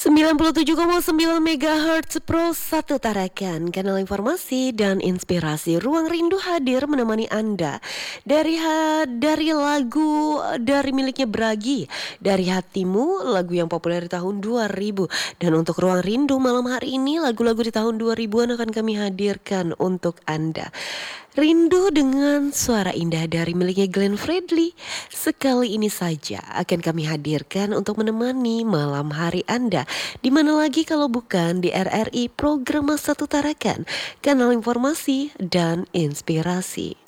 97,9 MHz Pro 1 Tarakan, kanal informasi dan inspirasi. Ruang Rindu hadir menemani Anda dari lagu dari miliknya Bragi, Dari Hatimu, lagu yang populer di tahun 2000. Dan untuk Ruang Rindu malam hari ini, lagu-lagu di tahun 2000-an akan kami hadirkan untuk Anda. Rindu dengan suara indah dari miliknya Glenn Fredly. Sekali ini saja akan kami hadirkan untuk menemani malam hari Anda. Di mana lagi kalau bukan di RRI Program Masa Tarakan, kanal informasi dan inspirasi.